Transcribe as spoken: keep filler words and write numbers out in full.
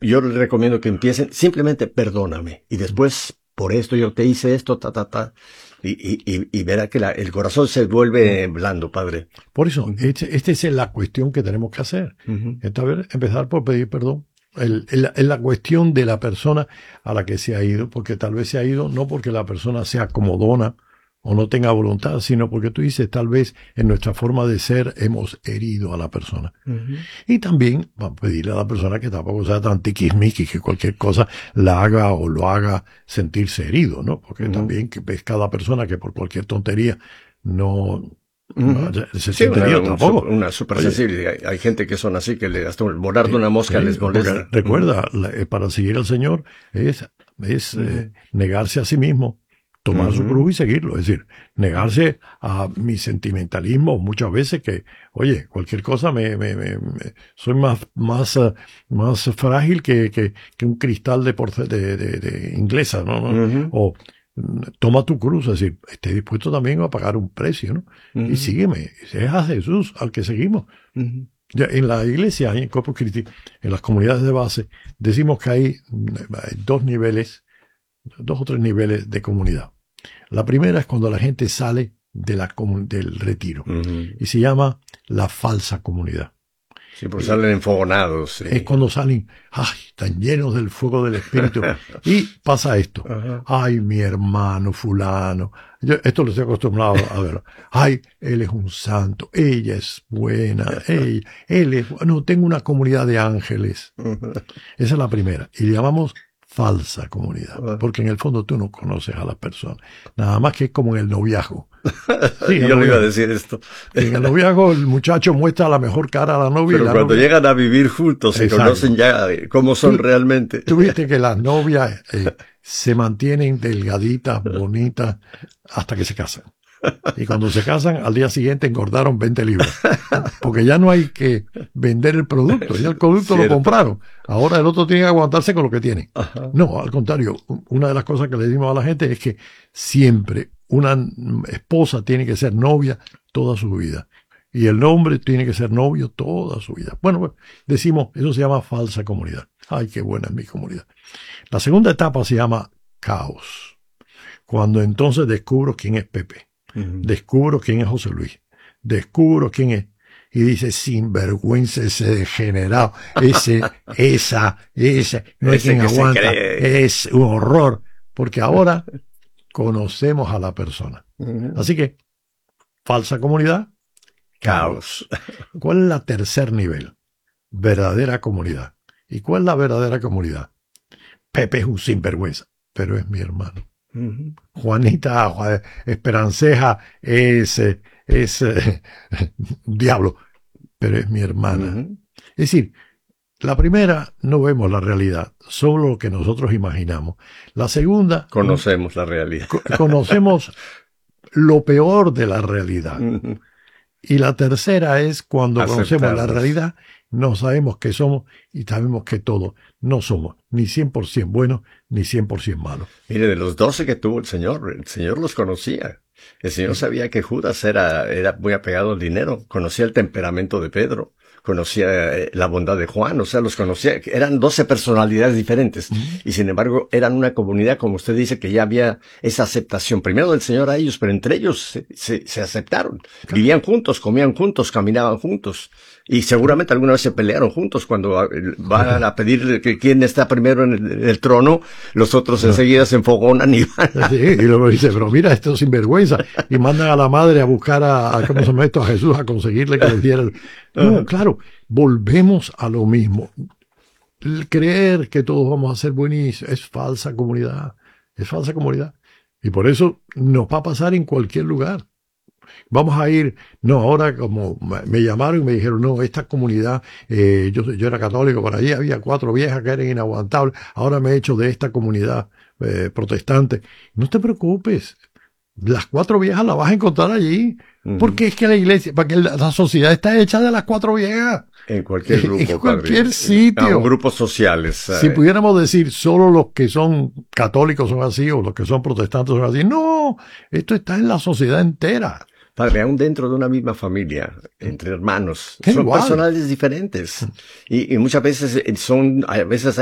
yo les recomiendo que empiecen simplemente perdóname. Y después, por esto yo te hice esto, ta, ta, ta. Y, y, y, y verá que la, el corazón se vuelve blando, padre. Por eso, uh-huh. esta este es la cuestión que tenemos que hacer. Uh-huh. Esta vez, empezar por pedir perdón. El, el, el, la cuestión de la persona a la que se ha ido, porque tal vez se ha ido no porque la persona sea comodona o no tenga voluntad, sino porque tú dices, tal vez en nuestra forma de ser hemos herido a la persona. Uh-huh. Y también va a pedirle a la persona que tampoco sea tan tiquismiqui, que cualquier cosa la haga o lo haga sentirse herido, ¿no? Porque uh-huh. también que ves cada persona que por cualquier tontería no... Uh-huh. Se sí, una, un, tampoco. Una super sensible. Hay, hay gente que son así, que le, hasta el volar de una mosca sí, les molesta. Recuerda, uh-huh. la, para seguir al Señor es, es uh-huh. eh, negarse a sí mismo, tomar uh-huh. su cruz y seguirlo. Es decir, negarse a mi sentimentalismo muchas veces que, oye, cualquier cosa me, me, me, me soy más, más, uh, más frágil que, que, que un cristal de, porce, de, de, de inglesa, ¿no? Uh-huh. O, toma tu cruz, es decir, esté dispuesto también a pagar un precio, ¿no? Uh-huh. Y sígueme, es a Jesús al que seguimos. Uh-huh. Ya en la iglesia, en Corpus Christi, en las comunidades de base, decimos que hay dos niveles, dos o tres niveles de comunidad. La primera es cuando la gente sale de la comun- del retiro, uh-huh. y se llama la falsa comunidad. Sí, porque salen enfogonados. Sí. Es cuando salen, ay, están llenos del fuego del Espíritu. Y pasa esto. Uh-huh. Ay, mi hermano fulano. Yo esto lo estoy acostumbrado a ver. Ay, él es un santo. Ella es buena. Ella, él es, no, tengo una comunidad de ángeles. Uh-huh. Esa es la primera. Y le llamamos falsa comunidad. Uh-huh. Porque en el fondo tú no conoces a la persona. Nada más que es como en el noviazgo. Sí, yo le iba a decir esto. En el noviazgo el muchacho muestra la mejor cara a la novia. Pero la cuando novia... llegan a vivir juntos se Exacto. conocen ya cómo son tú, realmente. Tú viste que las novias eh, se mantienen delgaditas, bonitas, hasta que se casan. Y cuando se casan, al día siguiente engordaron veinte libras. Porque ya no hay que vender el producto. Ya el producto Cierto. Lo compraron. Ahora el otro tiene que aguantarse con lo que tiene. Ajá. No, al contrario. Una de las cosas que le decimos a la gente es que siempre una esposa tiene que ser novia toda su vida. Y el hombre tiene que ser novio toda su vida. Bueno, decimos, eso se llama falsa comunidad. Ay, qué buena es mi comunidad. La segunda etapa se llama caos. Cuando entonces descubro quién es Pepe. Uh-huh. Descubro quién es José Luis. Descubro quién es. Y dice, sinvergüenza ese degenerado. Ese, esa, ese. No es quien aguanta. Es un horror. Porque ahora conocemos a la persona. Uh-huh. Así que, falsa comunidad, caos. ¿Cuál es la tercer nivel? Verdadera comunidad. ¿Y cuál es la verdadera comunidad? Pepe es un sinvergüenza, pero es mi hermano. Uh-huh. Juanita, Juan, Esperanceja es, es eh, diablo, pero es mi hermana. Uh-huh. Es decir, la primera no vemos la realidad, solo lo que nosotros imaginamos. La segunda... Conocemos la realidad. Co- conocemos lo peor de la realidad. Uh-huh. Y la tercera es cuando Aceptarnos. Conocemos la realidad, no sabemos qué somos y sabemos que todo no somos ni cien por ciento buenos ni cien por ciento malos. Mire, de los doce que tuvo el Señor, el Señor los conocía. El Señor sabía que Judas era, era muy apegado al dinero, conocía el temperamento de Pedro, conocía la bondad de Juan, o sea, los conocía. Eran doce personalidades diferentes, uh-huh. y sin embargo eran una comunidad, como usted dice, que ya había esa aceptación, primero del Señor a ellos, pero entre ellos se, se, se aceptaron. Claro. Vivían juntos, comían juntos, caminaban juntos, y seguramente alguna vez se pelearon juntos cuando van a pedir que quién está primero en el, en el trono, los otros enseguida se enfogonan y van a... Sí, y luego dice, pero mira, esto es sinvergüenza, y mandan a la madre a buscar a, a ¿cómo se llama esto? A Jesús, a conseguirle que les diera el... No, claro, volvemos a lo mismo. El creer que todos vamos a ser buenísimos es falsa comunidad, es falsa comunidad. Y por eso nos va a pasar en cualquier lugar. Vamos a ir, no, ahora como me llamaron y me dijeron, no, esta comunidad, eh, yo, yo era católico, por allí había cuatro viejas que eran inaguantables, ahora me he hecho de esta comunidad eh, protestante. No te preocupes, las cuatro viejas las vas a encontrar allí, uh-huh. porque es que la iglesia, porque la, la sociedad está hecha de las cuatro viejas. En cualquier grupo. En cualquier padre. sitio. En grupos sociales. ¿sabes? Si pudiéramos decir solo los que son católicos son así o los que son protestantes son así, no, esto está en la sociedad entera. Padre, aún dentro de una misma familia, entre hermanos, son Igual. personalidades diferentes. Y, y muchas veces son, a veces